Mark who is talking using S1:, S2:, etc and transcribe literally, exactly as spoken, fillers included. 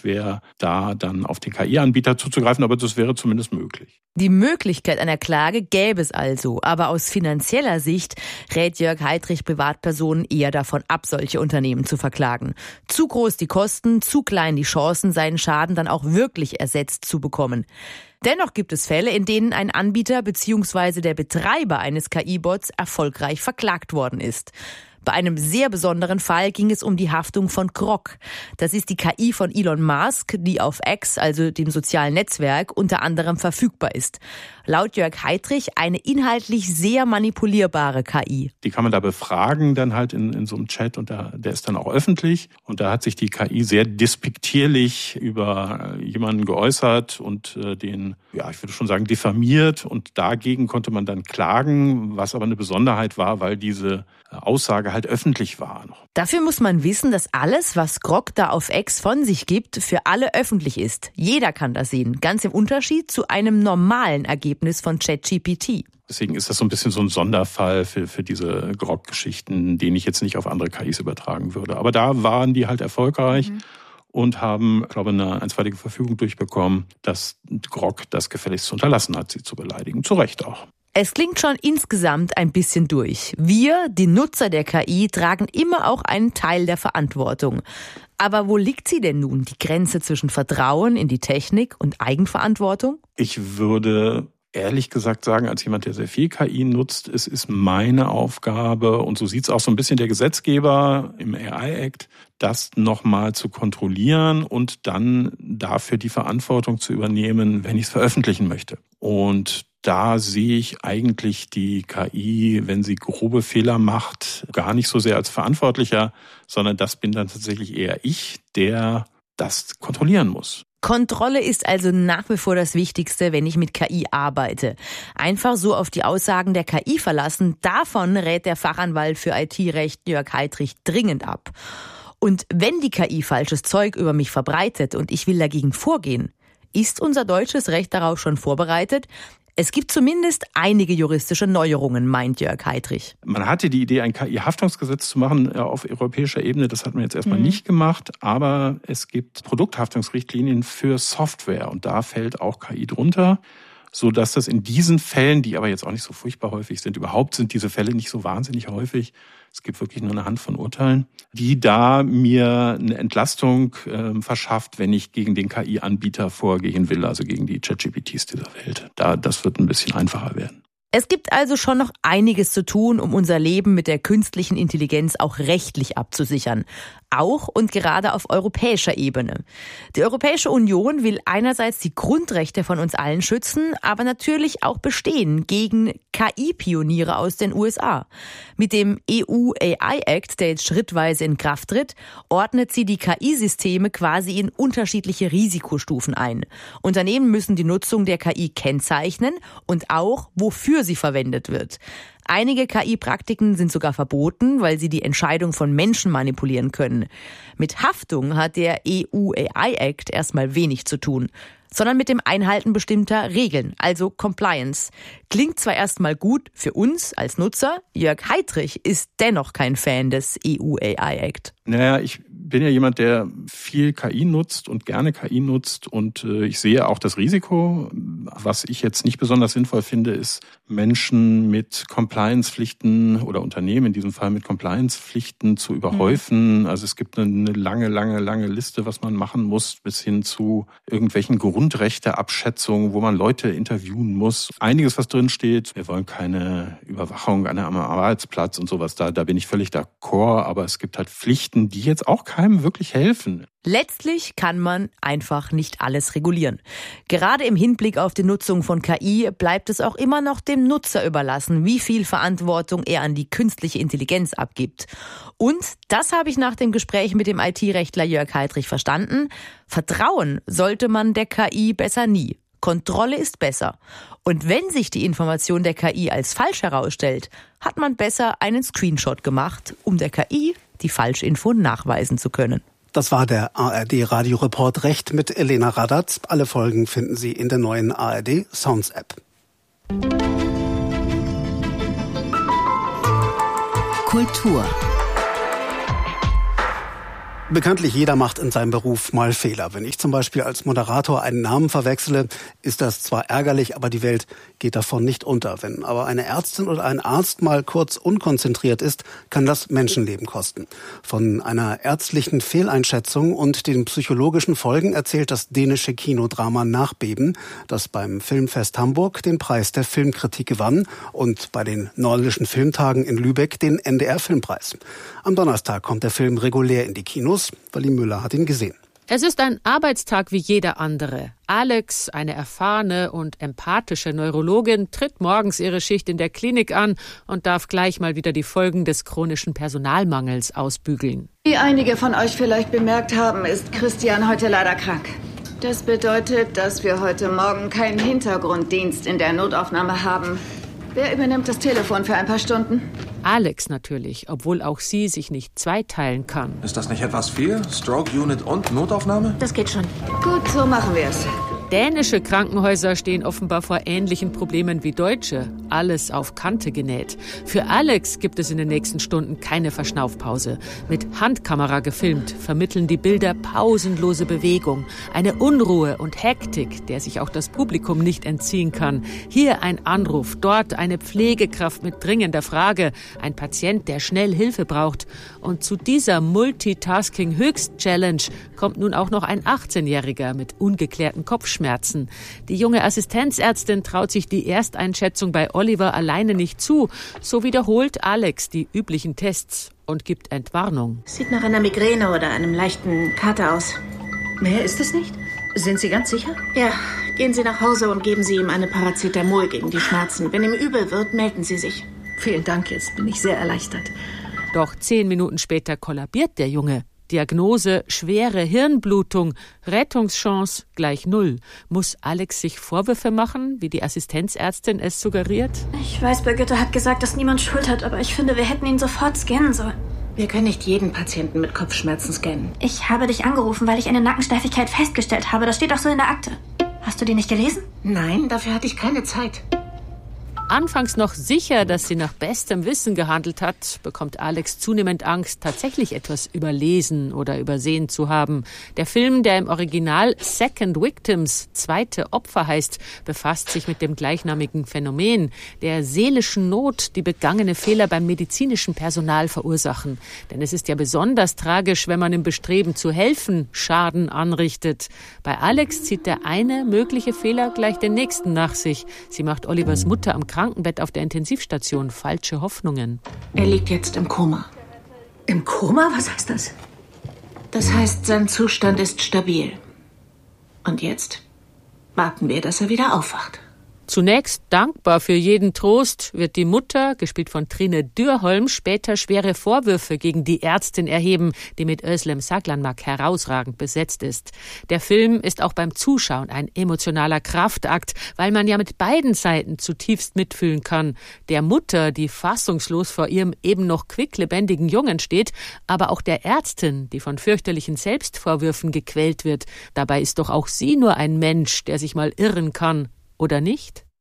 S1: schwer, da dann auf den K I-Anbieter zuzugreifen, aber das wäre zumindest möglich.
S2: Die Möglichkeit einer Klage gäbe es also, aber aus finanzieller Sicht rät Jörg Heidrich Privatpersonen eher davon ab, solche Unternehmen zu verklagen. Zu groß die Kosten, zu klein die Chancen, seinen Schaden dann auch wirklich ersetzt zu bekommen. Dennoch gibt es Fälle, in denen ein Anbieter bzw. der Betreiber eines K I-Bots erfolgreich verklagt worden ist. Bei einem sehr besonderen Fall ging es um die Haftung von Grok. Das ist die K I von Elon Musk, die auf X, also dem sozialen Netzwerk, unter anderem verfügbar ist. Laut Jörg Heidrich eine inhaltlich sehr manipulierbare K I.
S1: Die kann man da befragen dann halt in, in so einem Chat und der, der ist dann auch öffentlich. Und da hat sich die K I sehr despektierlich über jemanden geäußert und äh, den, ja, ich würde schon sagen, diffamiert. Und dagegen konnte man dann klagen, was aber eine Besonderheit war, weil diese Aussage halt öffentlich war.
S2: Dafür muss man wissen, dass alles, was Grok da auf X von sich gibt, für alle öffentlich ist. Jeder kann das sehen, ganz im Unterschied zu einem normalen Ergebnis von ChatGPT.
S1: Deswegen ist das so ein bisschen so ein Sonderfall für, für diese Grok-Geschichten, den ich jetzt nicht auf andere K Is übertragen würde. Aber da waren die halt erfolgreich. Mhm. Und haben, glaube ich, eine einstweilige Verfügung durchbekommen, dass Grok das gefälligst unterlassen hat, sie zu beleidigen. Zu Recht auch.
S2: Es klingt schon insgesamt ein bisschen durch. Wir, die Nutzer der K I, tragen immer auch einen Teil der Verantwortung. Aber wo liegt sie denn nun, die Grenze zwischen Vertrauen in die Technik und Eigenverantwortung?
S1: Ich würde ehrlich gesagt sagen, als jemand, der sehr viel K I nutzt, es ist meine Aufgabe, und so sieht es auch so ein bisschen der Gesetzgeber im A I-Act, das nochmal zu kontrollieren und dann dafür die Verantwortung zu übernehmen, wenn ich es veröffentlichen möchte. Und da sehe ich eigentlich die K I, wenn sie grobe Fehler macht, gar nicht so sehr als Verantwortlicher, sondern das bin dann tatsächlich eher ich, der das kontrollieren muss.
S2: Kontrolle ist also nach wie vor das Wichtigste, wenn ich mit K I arbeite. Einfach so auf die Aussagen der K I verlassen, davon rät der Fachanwalt für I T-Recht Jörg Heidrich dringend ab. Und wenn die K I falsches Zeug über mich verbreitet und ich will dagegen vorgehen, ist unser deutsches Recht darauf schon vorbereitet? Es gibt zumindest einige juristische Neuerungen, meint Jörg Heidrich.
S1: Man hatte die Idee, ein K I-Haftungsgesetz zu machen auf europäischer Ebene. Das hat man jetzt erstmal mhm. nicht gemacht. Aber es gibt Produkthaftungsrichtlinien für Software. Und da fällt auch K I drunter, sodass das in diesen Fällen, die aber jetzt auch nicht so furchtbar häufig sind, überhaupt sind diese Fälle nicht so wahnsinnig häufig. Es gibt wirklich nur eine Hand von Urteilen, die da mir eine Entlastung äh, verschafft, wenn ich gegen den K I-Anbieter vorgehen will, also gegen die ChatGPTs dieser Welt. Da, das wird ein bisschen einfacher werden.
S2: Es gibt also schon noch einiges zu tun, um unser Leben mit der künstlichen Intelligenz auch rechtlich abzusichern. Auch und gerade auf europäischer Ebene. Die Europäische Union will einerseits die Grundrechte von uns allen schützen, aber natürlich auch bestehen gegen K I-Pioniere aus den U S A. Mit dem E U A I-Act, der jetzt schrittweise in Kraft tritt, ordnet sie die K I-Systeme quasi in unterschiedliche Risikostufen ein. Unternehmen müssen die Nutzung der K I kennzeichnen und auch, wofür sie verwendet wird. Einige K I-Praktiken sind sogar verboten, weil sie die Entscheidung von Menschen manipulieren können. Mit Haftung hat der E U A I-Act erstmal wenig zu tun, sondern mit dem Einhalten bestimmter Regeln, also Compliance. Klingt zwar erstmal gut für uns als Nutzer, Jörg Heidrich ist dennoch kein Fan des E U A I-Act.
S1: Naja, ich bin ja jemand, der viel K I nutzt und gerne K I nutzt und äh, ich sehe auch das Risiko. Was ich jetzt nicht besonders sinnvoll finde, ist Menschen mit Compliance-Pflichten oder Unternehmen in diesem Fall mit Compliance-Pflichten zu überhäufen. Mhm. Also es gibt eine lange, lange, lange Liste, was man machen muss, bis hin zu irgendwelchen Grundrechteabschätzungen, wo man Leute interviewen muss. Einiges, was drin steht. Wir wollen keine Überwachung an einem Arbeitsplatz und sowas. Da, da bin ich völlig d'accord. Aber es gibt halt Pflichten, die jetzt auch keinem wirklich helfen.
S2: Letztlich kann man einfach nicht alles regulieren. Gerade im Hinblick auf die Nutzung von K I bleibt es auch immer noch dem Nutzer überlassen, wie viel Verantwortung er an die künstliche Intelligenz abgibt. Und, das habe ich nach dem Gespräch mit dem I T-Rechtler Jörg Heidrich verstanden, vertrauen sollte man der K I besser nie. Kontrolle ist besser. Und wenn sich die Information der K I als falsch herausstellt, hat man besser einen Screenshot gemacht, um der K I die Falschinfo nachweisen zu können.
S3: Das war der A R D-Radio-Report Recht mit Elena Radatz. Alle Folgen finden Sie in der neuen A R D Sounds App.
S4: Kultur.
S3: Bekanntlich jeder macht in seinem Beruf mal Fehler. Wenn ich zum Beispiel als Moderator einen Namen verwechsele, ist das zwar ärgerlich, aber die Welt geht davon nicht unter. Wenn aber eine Ärztin oder ein Arzt mal kurz unkonzentriert ist, kann das Menschenleben kosten. Von einer ärztlichen Fehleinschätzung und den psychologischen Folgen erzählt das dänische Kinodrama Nachbeben, das beim Filmfest Hamburg den Preis der Filmkritik gewann und bei den Nordischen Filmtagen in Lübeck den N D R-Filmpreis. Am Donnerstag kommt der Film regulär in die Kinos. Wally Müller hat ihn gesehen.
S4: Es ist ein Arbeitstag wie jeder andere. Alex, eine erfahrene und empathische Neurologin, tritt morgens ihre Schicht in der Klinik an und darf gleich mal wieder die Folgen des chronischen Personalmangels ausbügeln.
S5: Wie einige von euch vielleicht bemerkt haben, ist Christian heute leider krank. Das bedeutet, dass wir heute Morgen keinen Hintergrunddienst in der Notaufnahme haben. Wer übernimmt das Telefon für ein paar Stunden?
S4: Alex natürlich, obwohl auch sie sich nicht zweiteilen kann.
S6: Ist das nicht etwas viel? Stroke Unit und Notaufnahme?
S5: Das geht schon. Gut, so machen wir es.
S4: Dänische Krankenhäuser stehen offenbar vor ähnlichen Problemen wie deutsche. Alles auf Kante genäht. Für Alex gibt es in den nächsten Stunden keine Verschnaufpause. Mit Handkamera gefilmt vermitteln die Bilder pausenlose Bewegung, eine Unruhe und Hektik, der sich auch das Publikum nicht entziehen kann. Hier ein Anruf, dort eine Pflegekraft mit dringender Frage, ein Patient, der schnell Hilfe braucht. Und zu dieser Multitasking-Höchst-Challenge kommt nun auch noch ein achtzehnjähriger mit ungeklärten Kopfschmerzen. Die junge Assistenzärztin traut sich die Ersteinschätzung bei Oliver alleine nicht zu. So wiederholt Alex die üblichen Tests und gibt Entwarnung.
S7: Sieht nach einer Migräne oder einem leichten Kater aus.
S5: Mehr ist es nicht? Sind Sie ganz sicher?
S7: Ja, gehen Sie nach Hause und geben Sie ihm eine Paracetamol gegen die Schmerzen. Wenn ihm übel wird, melden Sie sich.
S5: Vielen Dank, jetzt bin ich sehr erleichtert.
S4: Doch zehn Minuten später kollabiert der Junge. Diagnose schwere Hirnblutung, Rettungschance gleich null. Muss Alex sich Vorwürfe machen, wie die Assistenzärztin es suggeriert?
S8: Ich weiß, Birgitte hat gesagt, dass niemand Schuld hat, aber ich finde, wir hätten ihn sofort scannen sollen.
S7: Wir können nicht jeden Patienten mit Kopfschmerzen scannen.
S8: Ich habe dich angerufen, weil ich eine Nackensteifigkeit festgestellt habe. Das steht auch so in der Akte. Hast du die nicht gelesen?
S7: Nein, dafür hatte ich keine Zeit.
S4: Anfangs noch sicher, dass sie nach bestem Wissen gehandelt hat, bekommt Alex zunehmend Angst, tatsächlich etwas überlesen oder übersehen zu haben. Der Film, der im Original Second Victims, zweite Opfer heißt, befasst sich mit dem gleichnamigen Phänomen, der seelischen Not, die begangene Fehler beim medizinischen Personal verursachen. Denn es ist ja besonders tragisch, wenn man im Bestreben zu helfen Schaden anrichtet. Bei Alex zieht der eine mögliche Fehler gleich den nächsten nach sich. Sie macht Olivers Mutter am Krankenbett auf der Intensivstation falsche Hoffnungen.
S7: Er liegt jetzt im Koma.
S5: Im Koma? Was heißt das?
S7: Das heißt, sein Zustand ist stabil. Und jetzt warten wir, dass er wieder aufwacht.
S4: Zunächst dankbar für jeden Trost wird die Mutter, gespielt von Trine Dürholm, später schwere Vorwürfe gegen die Ärztin erheben, die mit Özlem Saglanmak herausragend besetzt ist. Der Film ist auch beim Zuschauen ein emotionaler Kraftakt, weil man ja mit beiden Seiten zutiefst mitfühlen kann. Der Mutter, die fassungslos vor ihrem eben noch quicklebendigen Jungen steht, aber auch der Ärztin, die von fürchterlichen Selbstvorwürfen gequält wird. Dabei ist doch auch sie nur ein Mensch, der sich mal irren kann. Oder nicht?